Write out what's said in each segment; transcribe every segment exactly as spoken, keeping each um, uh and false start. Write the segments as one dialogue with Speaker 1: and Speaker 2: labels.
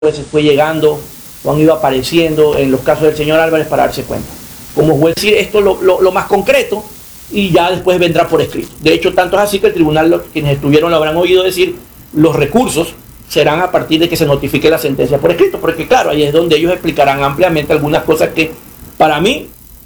Speaker 1: se fue llegando o han ido apareciendo en los casos del señor Álvarez para darse cuenta. Como juez, decir esto lo, lo, lo más concreto y ya después vendrá por escrito. De hecho, tanto es así que el tribunal, quienes estuvieron lo habrán oído decir, los recursos serán a partir de que se notifique la sentencia por escrito, porque claro, ahí es donde ellos explicarán ampliamente algunas cosas que para mí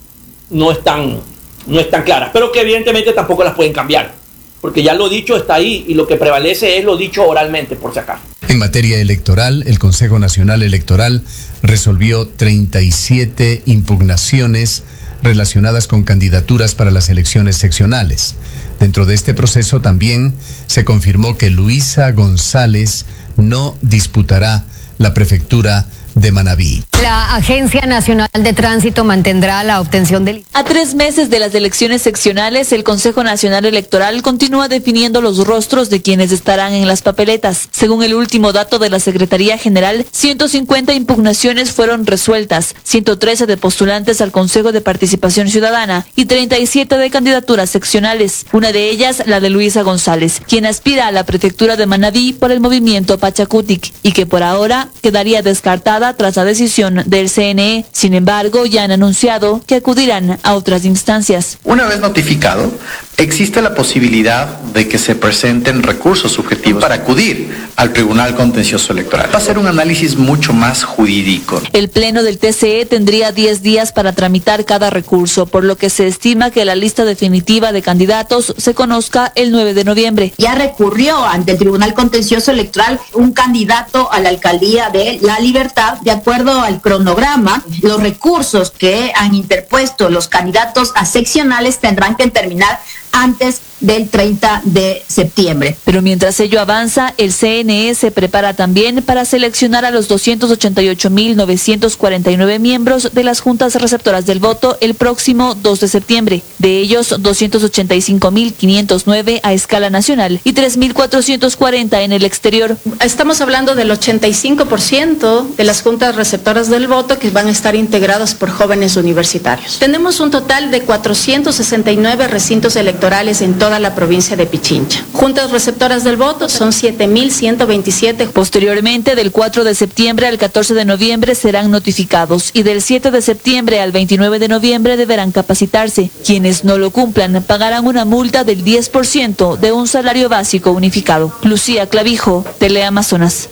Speaker 1: no están, no están claras, pero que evidentemente tampoco las pueden cambiar, porque ya lo dicho está ahí y lo que prevalece es lo dicho oralmente, por si acaso.
Speaker 2: En materia electoral, el Consejo Nacional Electoral resolvió treinta y siete impugnaciones relacionadas con candidaturas para las elecciones seccionales. Dentro de este proceso también se confirmó que Luisa González no disputará la prefectura de Manabí.
Speaker 3: La Agencia Nacional de Tránsito mantendrá la obtención del...
Speaker 4: A tres meses de las elecciones seccionales, el Consejo Nacional Electoral continúa definiendo los rostros de quienes estarán en las papeletas. Según el último dato de la Secretaría General, ciento cincuenta impugnaciones fueron resueltas, ciento trece de postulantes al Consejo de Participación Ciudadana y treinta y siete de candidaturas seccionales. Una de ellas, la de Luisa González, quien aspira a la prefectura de Manabí por el movimiento Pachacutic y que por ahora quedaría descartada tras la decisión del C N E. Sin embargo, ya han anunciado que acudirán a otras instancias.
Speaker 5: Una vez notificado, existe la posibilidad de que se presenten recursos subjetivos para acudir al Tribunal Contencioso Electoral. Va a ser un análisis mucho más jurídico.
Speaker 4: El Pleno del T C E tendría diez días para tramitar cada recurso, por lo que se estima que la lista definitiva de candidatos se conozca el nueve de noviembre.
Speaker 6: Ya recurrió ante el Tribunal Contencioso Electoral un candidato a la alcaldía de La Libertad. De acuerdo al cronograma, los recursos que han interpuesto los candidatos a seccionales tendrán que terminar antes del treinta de septiembre.
Speaker 4: Pero mientras ello avanza, el C N E se prepara también para seleccionar a los doscientos ochenta y ocho mil novecientos cuarenta y nueve miembros de las juntas receptoras del voto el próximo dos de septiembre. De ellos, doscientos ochenta y cinco mil quinientos nueve a escala nacional y tres mil cuatrocientos cuarenta en el exterior.
Speaker 7: Estamos hablando del ochenta y cinco por ciento de las juntas receptoras del voto que van a estar integradas por jóvenes universitarios. Tenemos un total de cuatrocientos sesenta y nueve recintos electorales en toda la provincia de Pichincha. Juntas receptoras del voto son siete mil ciento veintisiete.
Speaker 4: Posteriormente, del cuatro de septiembre al catorce de noviembre serán notificados y del siete de septiembre al veintinueve de noviembre deberán capacitarse. Quienes no lo cumplan pagarán una multa del diez por ciento de un salario básico unificado. Lucía Clavijo, Teleamazonas.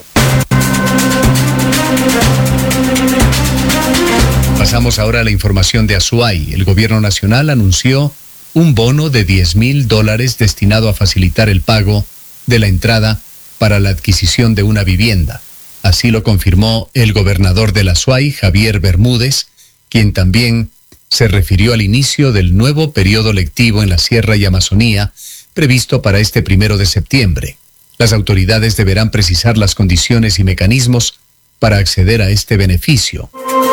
Speaker 2: Pasamos ahora a la información de Azuay. El gobierno nacional anunció un bono de diez mil dólares destinado a facilitar el pago de la entrada para la adquisición de una vivienda. Así lo confirmó el gobernador del Azuay, Javier Bermúdez, quien también se refirió al inicio del nuevo periodo lectivo en la Sierra y Amazonía, previsto para este primero de septiembre. Las autoridades deberán precisar las condiciones y mecanismos para acceder a este beneficio.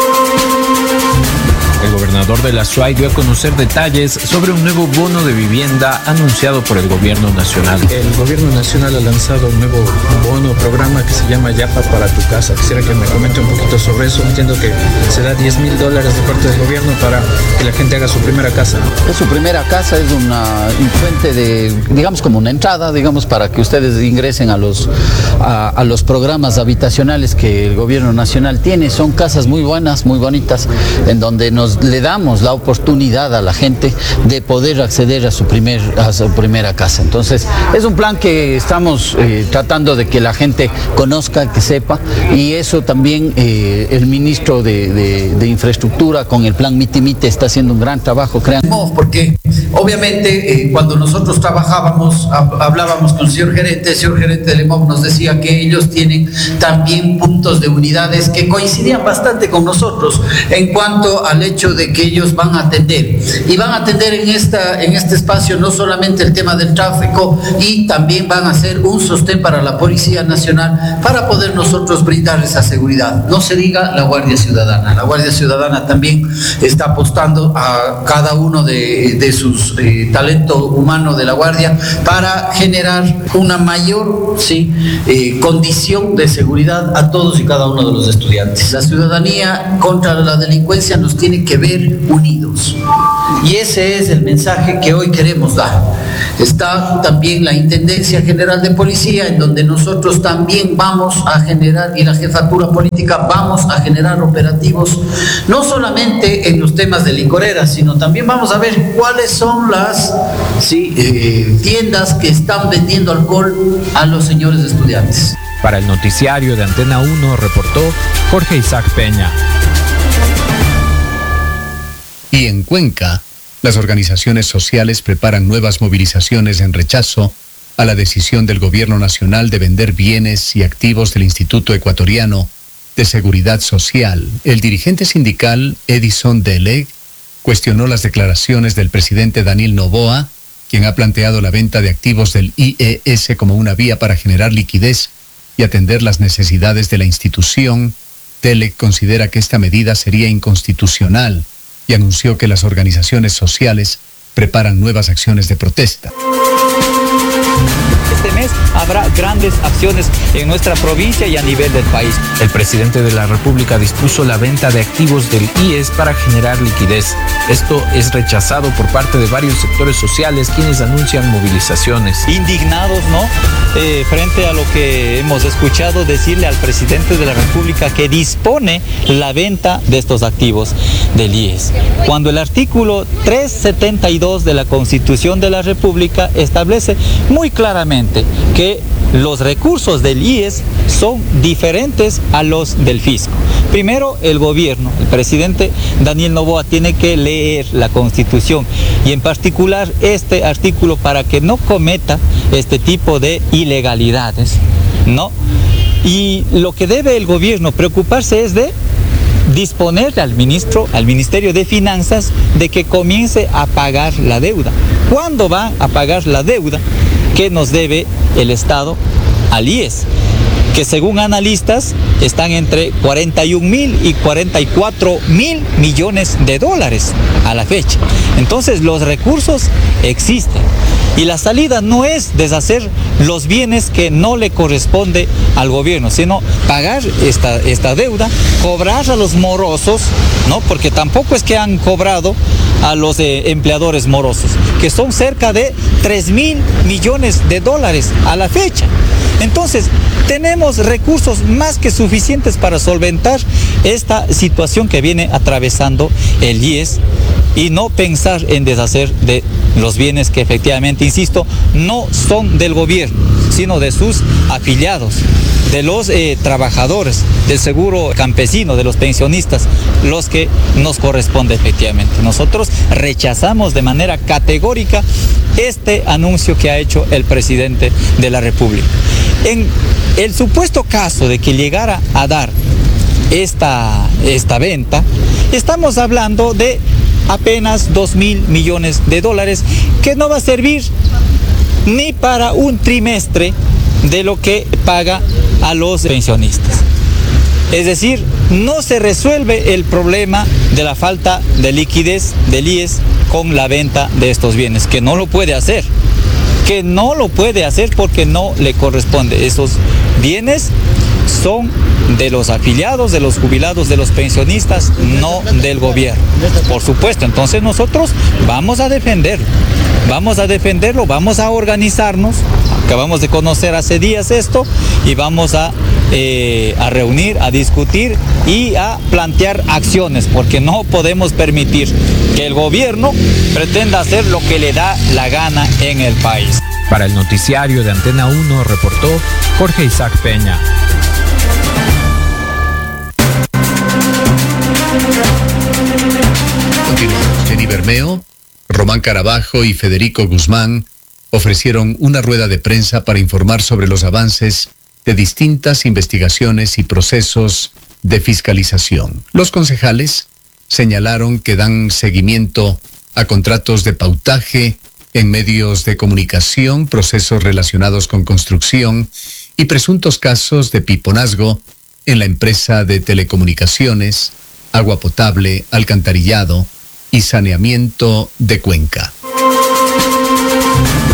Speaker 8: El gobernador de la Azuay dio a conocer detalles sobre un nuevo bono de vivienda anunciado por el gobierno nacional.
Speaker 9: El gobierno nacional ha lanzado un nuevo bono, programa que se llama Yapa para tu casa. Quisiera que me comente un poquito sobre eso. Entiendo que se da diez mil dólares de parte del gobierno para que la gente haga su primera casa.
Speaker 10: Es su primera casa, es una fuente de, digamos, como una entrada, digamos, para que ustedes ingresen a los, a, a los programas habitacionales que el gobierno nacional tiene. Son casas muy buenas, muy bonitas, en donde nos le damos la oportunidad a la gente de poder acceder a su, primer, a su primera casa. Entonces, es un plan que estamos eh, tratando de que la gente conozca, que sepa, y eso también eh, el ministro de, de, de Infraestructura con el plan Mitimite está haciendo un gran trabajo. Crean.
Speaker 11: Porque obviamente eh, cuando nosotros trabajábamos, hablábamos con el señor gerente, el señor gerente del E M O V nos decía que ellos tienen también puntos de unidades que coincidían bastante con nosotros en cuanto al hecho de que ellos van a atender y van a atender en esta en este espacio no solamente el tema del tráfico, y también van a ser un sostén para la Policía Nacional para poder nosotros brindar esa seguridad. No se diga la Guardia Ciudadana. La Guardia Ciudadana también está apostando a cada uno de, de sus eh, talento humano de la Guardia para generar una mayor sí, eh, condición de seguridad a todos y cada uno de los estudiantes. La ciudadanía contra la delincuencia nos tiene que que ver unidos. Y ese es el mensaje que hoy queremos dar. Está también la Intendencia General de Policía, en donde nosotros también vamos a generar, y la jefatura política vamos a generar operativos, no solamente en los temas de licoreras, sino también vamos a ver cuáles son las sí, eh, tiendas que están vendiendo alcohol a los señores estudiantes.
Speaker 8: Para el noticiario de Antena uno reportó Jorge Isaac Peña.
Speaker 2: Y en Cuenca, las organizaciones sociales preparan nuevas movilizaciones en rechazo a la decisión del gobierno nacional de vender bienes y activos del Instituto Ecuatoriano de Seguridad Social. El dirigente sindical Edison Deleg cuestionó las declaraciones del presidente Daniel Noboa, quien ha planteado la venta de activos del I E S como una vía para generar liquidez y atender las necesidades de la institución. Deleg considera que esta medida sería inconstitucional y anunció que las organizaciones sociales preparan nuevas acciones de protesta.
Speaker 12: Este mes habrá grandes acciones en nuestra provincia y a nivel del país.
Speaker 8: El presidente de la República dispuso la venta de activos del I E S para generar liquidez. Esto es rechazado por parte de varios sectores sociales quienes anuncian movilizaciones.
Speaker 12: Indignados, ¿no? Eh, frente a lo que hemos escuchado decirle al presidente de la República que dispone la venta de estos activos del I E S. Cuando el artículo trescientos setenta y dos de la Constitución de la República establece muy claramente que los recursos del I E S son diferentes a los del fisco. Primero, el gobierno, el presidente Daniel Noboa tiene que leer la Constitución y en particular este artículo para que no cometa este tipo de ilegalidades, ¿no? Y lo que debe el gobierno preocuparse es de disponerle al ministro, al Ministerio de Finanzas, de que comience a pagar la deuda. ¿Cuándo va a pagar la deuda que nos debe el Estado al I E S? Que según analistas están entre cuarenta y un mil y cuarenta y cuatro mil millones de dólares a la fecha. Entonces los recursos existen y la salida no es deshacer los bienes que no le corresponde al gobierno, sino pagar esta, esta deuda, cobrar a los morosos, ¿no? Porque tampoco es que han cobrado a los eh, empleadores morosos, que son cerca de tres mil millones de dólares a la fecha. Entonces, tenemos recursos más que suficientes para solventar esta situación que viene atravesando el I E S y no pensar en deshacer de los bienes que efectivamente, insisto, no son del gobierno, sino de sus afiliados, de los eh, trabajadores, del seguro campesino, de los pensionistas, los que nos corresponde efectivamente. Nosotros rechazamos de manera categórica este anuncio que ha hecho el presidente de la República. En el supuesto caso de que llegara a dar esta, esta venta, estamos hablando de apenas dos mil millones de dólares que no va a servir ni para un trimestre de lo que paga a los pensionistas. Es decir, no se resuelve el problema de la falta de liquidez del I E S con la venta de estos bienes, que no lo puede hacer, que no lo puede hacer porque no le corresponde. Esos bienes son de los afiliados, de los jubilados, de los pensionistas, no del gobierno. Por supuesto, entonces nosotros vamos a defenderlo, vamos a defenderlo, vamos a organizarnos. Acabamos de conocer hace días esto y vamos a, eh, a reunir, a discutir y a plantear acciones, porque no podemos permitir que el gobierno pretenda hacer lo que le da la gana en el país.
Speaker 8: Para el noticiario de Antena uno reportó Jorge Isaac Peña.
Speaker 2: Continuamos. Jenny Bermeo, Román Carabajo y Federico Guzmán ofrecieron una rueda de prensa para informar sobre los avances de distintas investigaciones y procesos de fiscalización. Los concejales señalaron que dan seguimiento a contratos de pautaje en medios de comunicación, procesos relacionados con construcción y presuntos casos de piponazgo en la empresa de telecomunicaciones, agua potable, alcantarillado y saneamiento de Cuenca.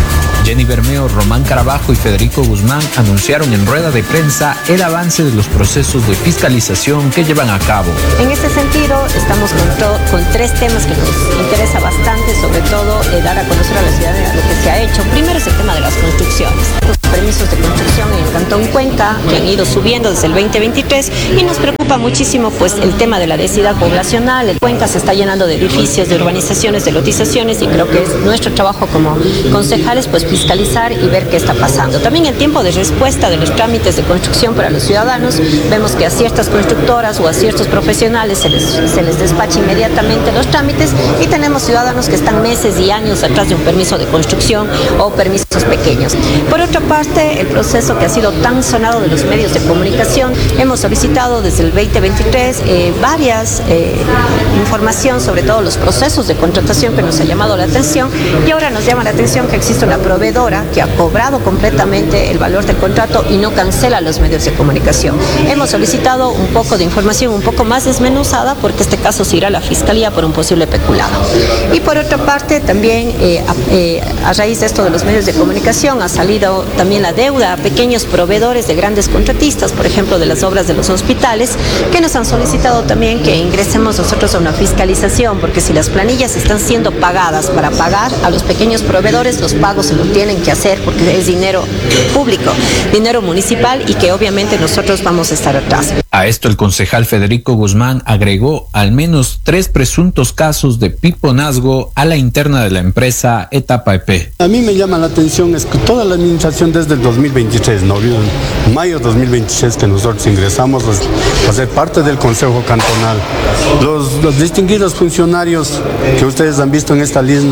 Speaker 8: Jenny Bermeo, Román Carabajo y Federico Guzmán anunciaron en rueda de prensa el avance de los procesos de fiscalización que llevan a cabo.
Speaker 13: En este sentido, estamos con, to- con tres temas que nos interesa bastante, sobre todo eh, dar a conocer a la ciudadanía lo que se ha hecho. Primero es el tema de las construcciones. Los permisos de construcción en el Cantón Cuenca, que han ido subiendo desde el veinte veintitrés, y nos preocupa muchísimo pues el tema de la densidad poblacional. El Cuenca se está llenando de edificios, de urbanizaciones, de lotizaciones, y creo que es nuestro trabajo como concejales pues fiscalizar y ver qué está pasando. También el tiempo de respuesta de los trámites de construcción para los ciudadanos. Vemos que a ciertas constructoras o a ciertos profesionales se les, se les despacha inmediatamente los trámites, y tenemos ciudadanos que están meses y años atrás de un permiso de construcción o permisos pequeños. Por otra parte, el proceso que ha sido tan sonado de los medios de comunicación, hemos solicitado desde el veinte veintitrés eh, varias eh, información sobre todos los procesos de contratación que nos ha llamado la atención, y ahora nos llama la atención que existe una proveedora que ha cobrado completamente el valor del contrato y no cancela los medios de comunicación. Hemos solicitado un poco de información un poco más desmenuzada, porque este caso se irá a la Fiscalía por un posible peculado. Y por otra parte, también eh, a, eh, a raíz de esto de los medios de comunicación ha salido también la deuda a pequeños proveedores de grandes contratistas, por ejemplo de las obras de los hospitales, que nos han solicitado también que ingresemos nosotros a una fiscalización, porque si las planillas están siendo pagadas para pagar a los pequeños proveedores, los pagos se lo tienen que hacer porque es dinero público, dinero municipal, y que obviamente nosotros vamos a estar atrás.
Speaker 8: A esto el concejal Federico Guzmán agregó al menos tres presuntos casos de piponazgo a la interna de la empresa Etapa E P.
Speaker 14: A mí me llama la atención es que toda la administración desde el dos mil veintitrés, ¿no? mayo dos mil veintitrés, que nosotros ingresamos a ser parte del Consejo Cantonal, los, los distinguidos funcionarios que ustedes han visto en esta lista,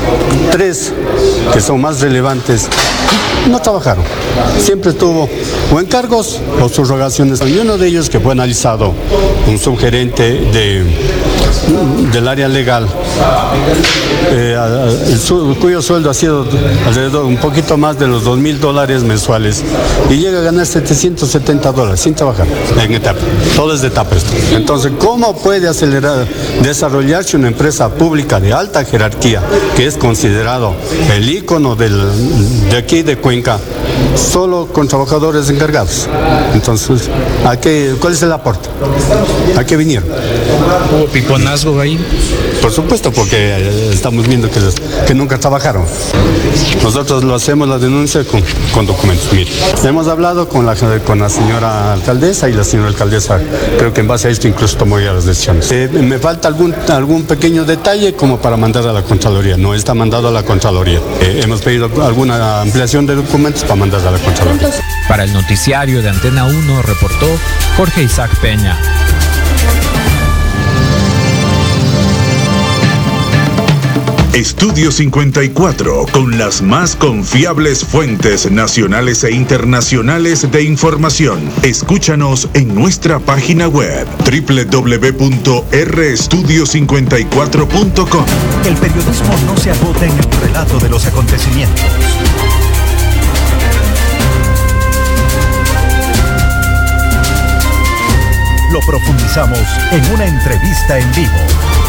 Speaker 14: tres que son más relevantes, no trabajaron. Siempre tuvo o encargos o subrogaciones. Y uno de ellos, que fue analizado, un subgerente de, del área legal, eh, el su, cuyo sueldo ha sido alrededor un poquito más de los dos mil dólares mensuales, y llega a ganar setecientos setenta dólares sin trabajar en etapa. Todo es de etapa esto. Entonces, ¿cómo puede acelerar, desarrollarse una empresa pública de alta jerarquía, que es considerado el ícono del, de aquí de Cuenca, solo con trabajadores encargados? Entonces, ¿a qué, ¿cuál es el aporte? ¿A qué vinieron?
Speaker 8: ¿Hubo piponazgo ahí?
Speaker 14: Por supuesto, porque estamos viendo que, los, que nunca trabajaron. Nosotros lo hacemos la denuncia con, con documentos. Mire, hemos hablado con la, con la señora alcaldesa, y la señora alcaldesa, creo que en base a esto incluso tomó ya las decisiones. Eh, me falta algún, algún pequeño detalle como para mandar a la Contraloría. No está mandado a la Contraloría. Eh, hemos pedido alguna ampliación de documentos para mandar a la Contraloría.
Speaker 8: Para el noticiario de Antena uno reportó Jorge Isaac Peña.
Speaker 15: Estudio cincuenta y cuatro, con las más confiables fuentes nacionales e internacionales de información. Escúchanos en nuestra página web doble u doble u doble u punto r estudio cincuenta y cuatro punto com.
Speaker 16: El periodismo no se agota en el relato de los acontecimientos. Lo profundizamos en una entrevista en vivo.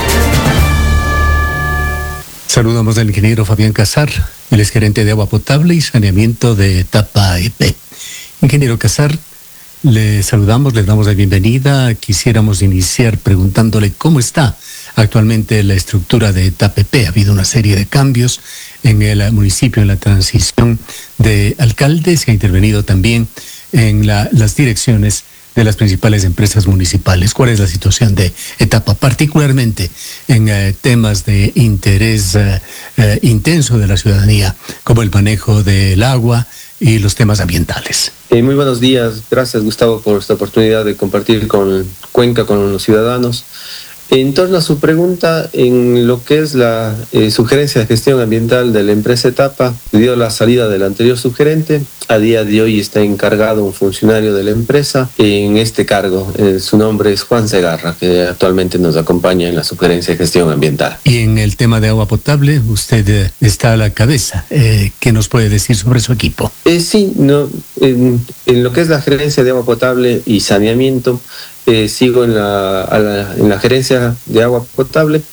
Speaker 2: Saludamos al ingeniero Fabián Casar, él es gerente de agua potable y saneamiento de Etapa E P. Ingeniero Casar, le saludamos, le damos la bienvenida. Quisiéramos iniciar preguntándole cómo está actualmente la estructura de Etapa E P. Ha habido una serie de cambios en el municipio, en la transición de alcaldes, que ha intervenido también en la, las direcciones de las principales empresas municipales. ¿Cuál es la situación de Etapa, particularmente en eh, temas de interés eh, eh, intenso de la ciudadanía, como el manejo del agua y los temas ambientales?
Speaker 17: Eh, muy buenos días. Gracias, Gustavo, por esta oportunidad de compartir con Cuenca, con los ciudadanos. En torno a su pregunta, en lo que es la eh, sugerencia de gestión ambiental de la empresa Etapa, debido a la salida del anterior subgerente, a día de hoy está encargado un funcionario de la empresa en este cargo. Eh, su nombre es Juan Segarra, que actualmente nos acompaña en la sugerencia de gestión ambiental.
Speaker 2: Y en el tema de agua potable, usted eh, está a la cabeza. Eh, ¿Qué nos puede decir sobre su equipo?
Speaker 17: Eh, sí, no, en, en lo que es la gerencia de agua potable y saneamiento, Eh, sigo en la, a la, en la gerencia de agua potable,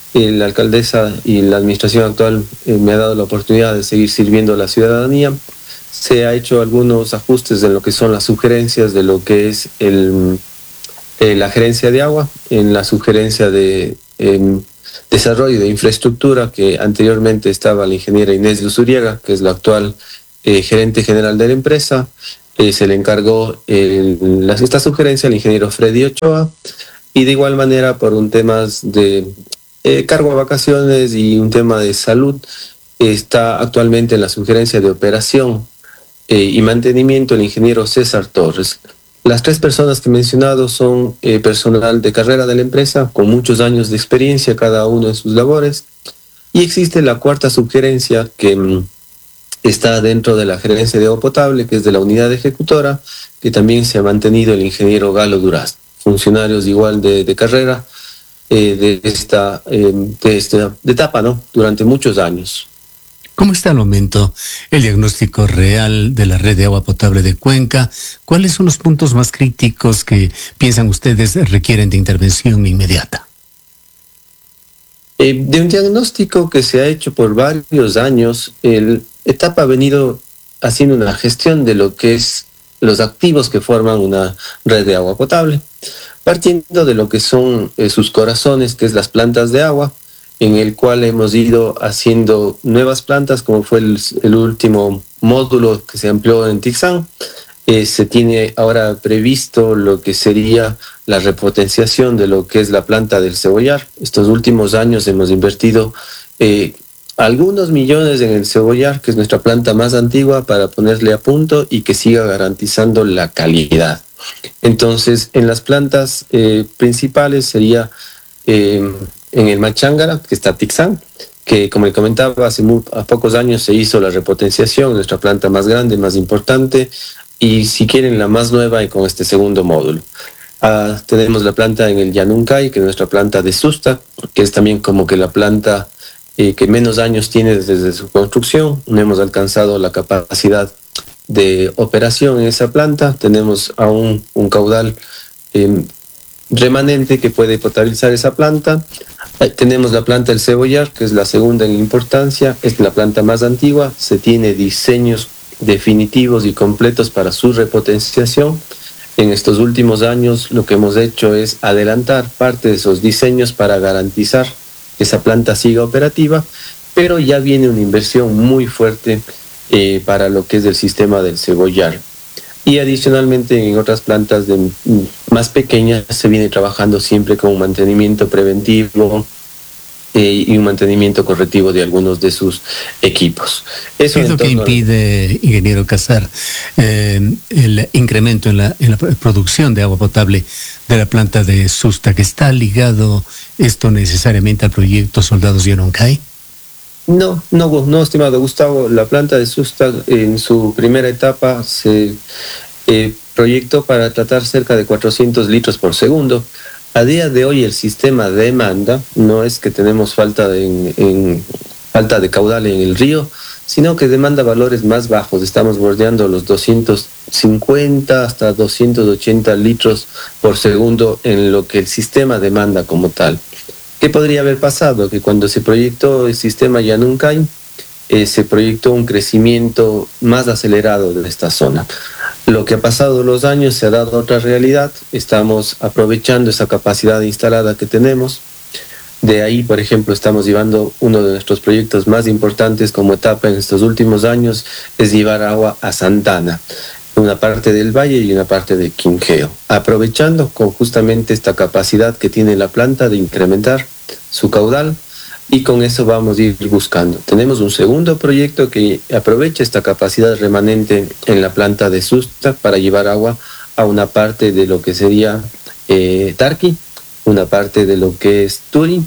Speaker 17: eh, la alcaldesa y la administración actual eh, me ha dado la oportunidad de seguir sirviendo a la ciudadanía. Se ha hecho algunos ajustes en lo que son las sugerencias de lo que es el, eh, la gerencia de agua, en la sugerencia de eh, desarrollo de infraestructura, que anteriormente estaba la ingeniera Inés Luzuriaga, que es la actual eh, gerente general de la empresa. Eh, se le encargó eh, la, esta sugerencia al ingeniero Freddy Ochoa, y de igual manera por un tema de eh, cargo a vacaciones y un tema de salud, eh, está actualmente en la sugerencia de operación eh, y mantenimiento el ingeniero César Torres. Las tres personas que he mencionado son eh, personal de carrera de la empresa, con muchos años de experiencia cada uno en sus labores, y existe la cuarta sugerencia que mm, está dentro de la gerencia de agua potable, que es de la unidad ejecutora, que también se ha mantenido el ingeniero Galo Duraz, funcionarios igual de, de carrera eh, de, esta, eh, de esta de etapa, ¿no? Durante muchos años.
Speaker 2: ¿Cómo está al momento el diagnóstico real de la red de agua potable de Cuenca? ¿Cuáles son los puntos más críticos que piensan ustedes requieren de intervención inmediata?
Speaker 17: Eh, de un diagnóstico que se ha hecho por varios años, el etapa ha venido haciendo una gestión de lo que es los activos que forman una red de agua potable, partiendo de lo que son eh, sus corazones, que es las plantas de agua, en el cual hemos ido haciendo nuevas plantas, como fue el, el último módulo que se amplió en Tixán. Eh, se tiene ahora previsto lo que sería la repotenciación de lo que es la planta del Cebollar. Estos últimos años hemos invertido eh, algunos millones en el Cebollar, que es nuestra planta más antigua, para ponerle a punto y que siga garantizando la calidad. Entonces, en las plantas eh, principales sería eh, en el Machángara, que está Tixán, que como le comentaba, hace muy, a pocos años se hizo la repotenciación, nuestra planta más grande, más importante, y si quieren la más nueva y con este segundo módulo. Uh, tenemos la planta en el Yanuncay, que es nuestra planta de Susta, que es también como que la planta eh, que menos años tiene desde su construcción. No hemos alcanzado la capacidad de operación en esa planta. Tenemos aún un caudal eh, remanente que puede potabilizar esa planta. Eh, tenemos la planta del Cebollar, que es la segunda en importancia, es la planta más antigua. Se tiene diseños definitivos y completos para su repotenciación. En estos últimos años lo que hemos hecho es adelantar parte de esos diseños para garantizar que esa planta siga operativa, pero ya viene una inversión muy fuerte eh, para lo que es el sistema del Cebollar. Y adicionalmente en otras plantas de, más pequeñas se viene trabajando siempre con un mantenimiento preventivo eh, y un mantenimiento correctivo de algunos de sus equipos. Eso
Speaker 2: ¿Qué es lo que impide, ingeniero Casar, eh, el incremento en la, en la producción de agua potable de la planta de Susta, que está ligado esto necesariamente al proyecto Soldados Yanuncay?
Speaker 17: No, no, no, estimado Gustavo, la planta de Susta en su primera etapa se eh, proyectó para tratar cerca de cuatrocientos litros por segundo. A día de hoy el sistema demanda, no es que tenemos falta de, en, en, falta de caudal en el río, sino que demanda valores más bajos. Estamos bordeando los doscientos cincuenta hasta doscientos ochenta litros por segundo en lo que el sistema demanda como tal. ¿Qué podría haber pasado? Que cuando se proyectó el sistema Yanuncay, eh, se proyectó un crecimiento más acelerado de esta zona. Lo que ha pasado los años se ha dado otra realidad. Estamos aprovechando esa capacidad instalada que tenemos. De ahí, por ejemplo, estamos llevando uno de nuestros proyectos más importantes como etapa en estos últimos años, es llevar agua a Santana, una parte del valle y una parte de Quinqueo, aprovechando con justamente esta capacidad que tiene la planta de incrementar su caudal, y con eso vamos a ir buscando. Tenemos un segundo proyecto que aprovecha esta capacidad remanente en la planta de Susta para llevar agua a una parte de lo que sería eh, Tarqui, una parte de lo que es Turi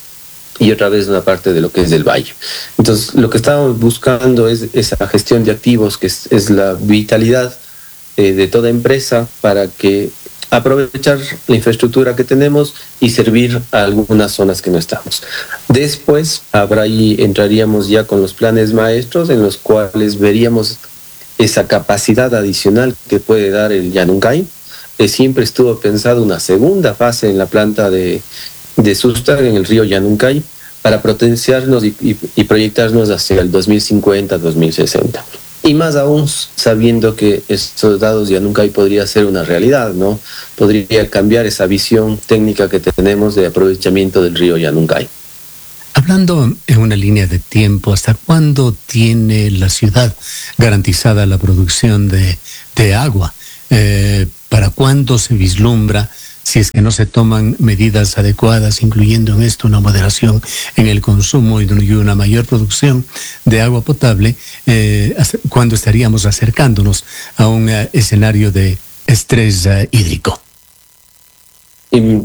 Speaker 17: y otra vez una parte de lo que es del valle. Entonces, lo que estamos buscando es esa gestión de activos, que es, es la vitalidad eh, de toda empresa, para que aprovechar la infraestructura que tenemos y servir a algunas zonas que no estamos. Después habrá ahí, entraríamos ya con los planes maestros en los cuales veríamos esa capacidad adicional que puede dar el Yanuncay. Eh, siempre estuvo pensado una segunda fase en la planta de, de Susta en el río Yanuncay para potenciarnos y, y, y proyectarnos hacia el dos mil cincuenta, dos mil sesenta. Y más aún sabiendo que estos dados ya nunca podría ser una realidad, ¿no? Podría cambiar esa visión técnica que tenemos de aprovechamiento del río Yanuncay.
Speaker 2: Hablando en una línea de tiempo, ¿hasta cuándo tiene la ciudad garantizada la producción de, de agua? Eh, ¿Para cuándo se vislumbra, si es que no se toman medidas adecuadas, incluyendo en esto una moderación en el consumo y una mayor producción de agua potable, eh, cuándo estaríamos acercándonos a un uh, escenario de estrés uh, hídrico?
Speaker 17: Y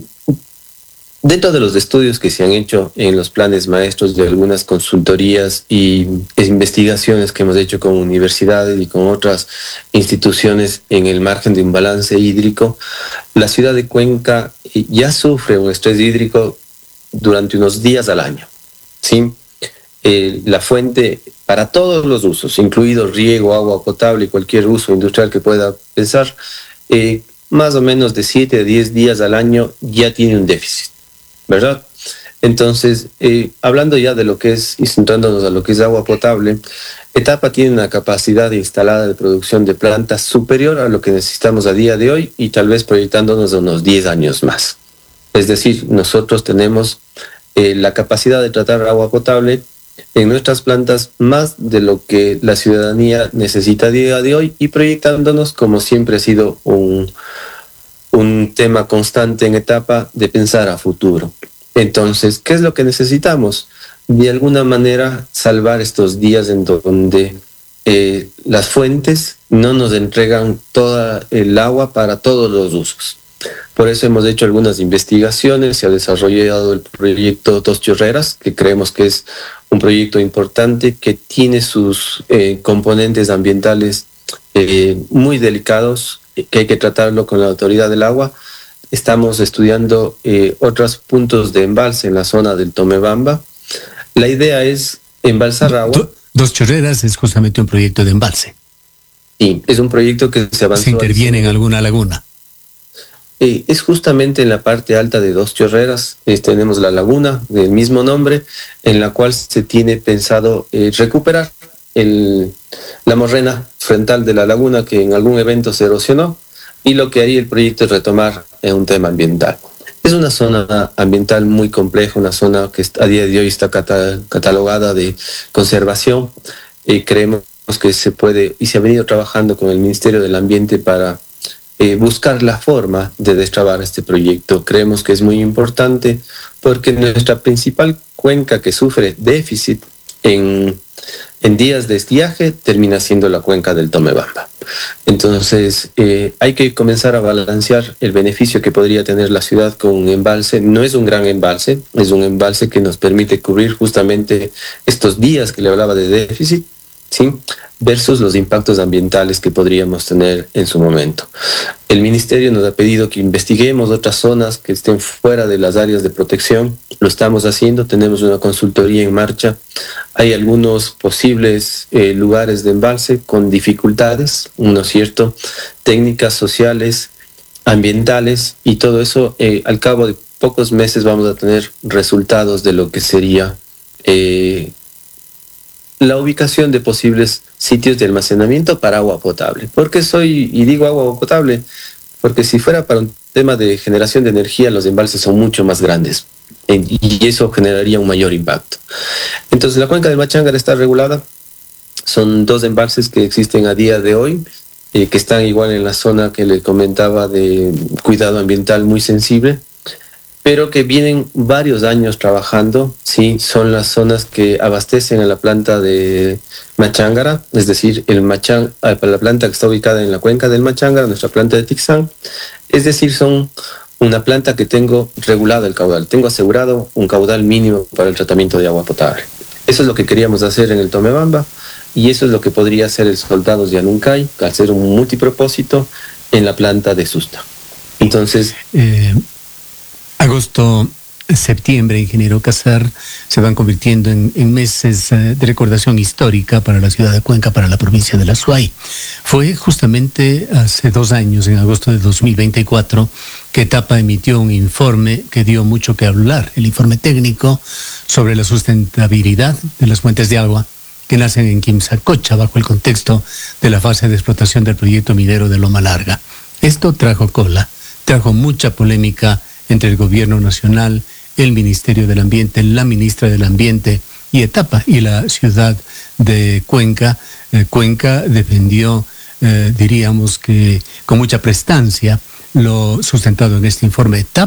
Speaker 17: dentro de los estudios que se han hecho en los planes maestros de algunas consultorías y investigaciones que hemos hecho con universidades y con otras instituciones en el margen de un balance hídrico, la ciudad de Cuenca ya sufre un estrés hídrico durante unos días al año, ¿sí? Eh, la fuente para todos los usos, incluido riego, agua potable y cualquier uso industrial que pueda pensar, eh, más o menos de siete a diez días al año ya tiene un déficit, ¿verdad? Entonces, eh, hablando ya de lo que es, y centrándonos a lo que es agua potable, Etapa tiene una capacidad instalada de producción de plantas superior a lo que necesitamos a día de hoy y tal vez proyectándonos a unos diez años más. Es decir, nosotros tenemos eh, la capacidad de tratar agua potable en nuestras plantas más de lo que la ciudadanía necesita a día de hoy y proyectándonos, como siempre ha sido un, un tema constante en Etapa, de pensar a futuro. Entonces, ¿qué es lo que necesitamos? De alguna manera salvar estos días en donde eh, las fuentes no nos entregan toda el agua para todos los usos. Por eso hemos hecho algunas investigaciones, se ha desarrollado el proyecto Dos Chorreras, que creemos que es un proyecto importante que tiene sus eh, componentes ambientales eh, muy delicados, que hay que tratarlo con la autoridad del agua. Estamos estudiando eh, otros puntos de embalse en la zona del Tomebamba. La idea es embalsar agua.
Speaker 2: Dos Chorreras es justamente un proyecto de embalse.
Speaker 17: Sí, es un proyecto que se avanzó.
Speaker 2: ¿Se interviene en alguna laguna?
Speaker 17: Eh, es justamente en la parte alta de Dos Chorreras. Eh, tenemos la laguna del mismo nombre, en la cual se tiene pensado eh, recuperar el, la morrena frontal de la laguna que en algún evento se erosionó, y lo que haría el proyecto es retomar en un tema ambiental. Es una zona ambiental muy compleja, una zona que a día de hoy está cata, catalogada de conservación. Eh, creemos que se puede, y se ha venido trabajando con el Ministerio del Ambiente para eh, buscar la forma de destrabar este proyecto. Creemos que es muy importante porque nuestra principal cuenca que sufre déficit en, en días de estiaje termina siendo la cuenca del Tomebamba. Entonces, eh, hay que comenzar a balancear el beneficio que podría tener la ciudad con un embalse. No es un gran embalse, es un embalse que nos permite cubrir justamente estos días que le hablaba de déficit, ¿sí? Versus los impactos ambientales que podríamos tener en su momento. El Ministerio nos ha pedido que investiguemos otras zonas que estén fuera de las áreas de protección. Lo estamos haciendo, tenemos una consultoría en marcha. Hay algunos posibles eh, lugares de embalse con dificultades, ¿no es cierto? Técnicas sociales, ambientales, y todo eso eh, al cabo de pocos meses vamos a tener resultados de lo que sería eh, la ubicación de posibles sitios de almacenamiento para agua potable. ¿Por qué soy y digo agua potable? Porque si fuera para un tema de generación de energía, los embalses son mucho más grandes y eso generaría un mayor impacto. Entonces, la cuenca del Machángara está regulada. Son dos embalses que existen a día de hoy, eh, que están igual en la zona que le comentaba de cuidado ambiental muy sensible, pero que vienen varios años trabajando, sí, son las zonas que abastecen a la planta de Machángara, es decir, el Machán, la planta que está ubicada en la cuenca del Machángara, nuestra planta de Tixán, es decir, son una planta que tengo regulado el caudal, tengo asegurado un caudal mínimo para el tratamiento de agua potable. Eso es lo que queríamos hacer en el Tomebamba y eso es lo que podría hacer el Soldados de Yanuncay, hacer un multipropósito en la planta de Susta. Entonces...
Speaker 2: Eh... Agosto, septiembre, ingeniero Casar, se van convirtiendo en, en meses de recordación histórica para la ciudad de Cuenca, para la provincia de la Azuay. Fue justamente hace dos años, en agosto de dos mil veinticuatro, que Etapa emitió un informe que dio mucho que hablar, el informe técnico sobre la sustentabilidad de las fuentes de agua que nacen en Quimsacocha bajo el contexto de la fase de explotación del proyecto minero de Loma Larga. Esto trajo cola, trajo mucha polémica entre el gobierno nacional, el Ministerio del Ambiente, la ministra del Ambiente y Etapa y la ciudad de Cuenca. Eh, Cuenca defendió, eh, diríamos que con mucha prestancia, lo sustentado en este informe.